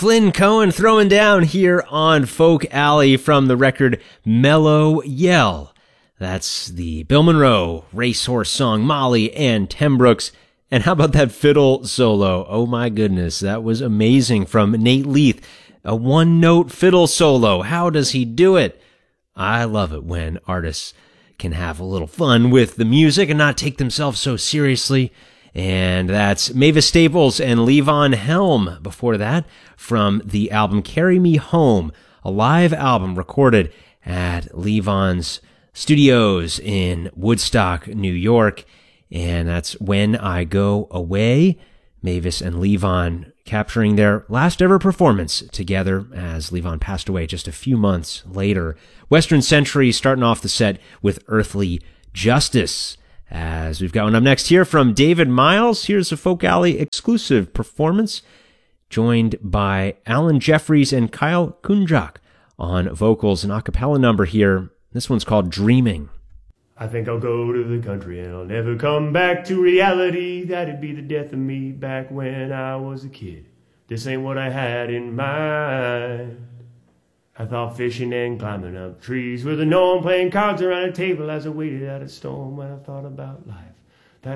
Flynn Cohen throwing down here on Folk Alley from the record Mellow Yell. That's the Bill Monroe racehorse song Molly and Tim Brooks. And how about that fiddle solo? Oh my goodness, that was amazing from Nate Leith. A one-note fiddle solo. How does he do it? I love it when artists can have a little fun with the music and not take themselves so seriously. And that's Mavis Staples and Levon Helm before that from the album Carry Me Home, a live album recorded at Levon's studios in Woodstock, New York. And that's When I Go Away. Mavis and Levon capturing their last ever performance together as Levon passed away just a few months later. Western Century starting off the set with Earthly Justice. As we've got one up next here from David Miles. Here's a Folk Alley exclusive performance, joined by Alan Jeffries and Kyle Kunjak on vocals, an a cappella number here. This one's called Dreaming. I think I'll go to the country and I'll never come back to reality. That'd be the death of me back when I was a kid. This ain't what I had in mind. I thought fishing and climbing up trees were the norm, playing cards around a table as I waited out a storm when I thought about life.